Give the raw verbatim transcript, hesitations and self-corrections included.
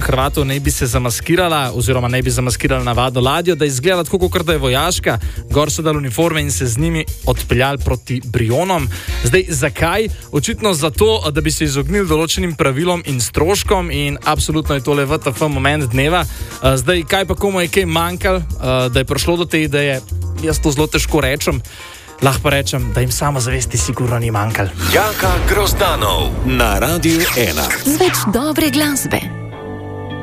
Hrvatov naj bi se zamaskirala, oziroma naj bi zamaskirala navadno ladjo, da izgleda tako, kot da je vojaška, gor so dali uniforme in se z njimi odpeljali proti Brionom. Zdaj, zakaj? Očitno zato, da bi se izognili določenim pravilom in stroškom in absolutno je tole V T F moment dneva. Zdaj, kaj pa komu je kaj manjkalo, da je prišlo do te ideje, jaz to zelo težko rečem. Lahko pa rečem, da jim samozavesti sigurno ni manjkalo. Jaka Grozdanov na Radiu ena. Z več dobre glasbe.